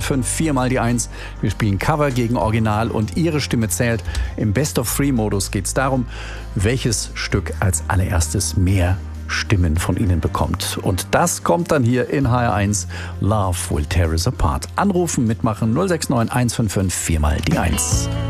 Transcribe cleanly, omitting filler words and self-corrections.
155 4 mal die 1. Wir spielen Cover gegen Original und Ihre Stimme zählt. Im Best-of-Three-Modus geht es darum, welches Stück als allererstes mehr Stimmen von Ihnen bekommt. Und das kommt dann hier in HR1 Love Will Tear Us Apart. Anrufen, mitmachen 069 155 4 mal die 1.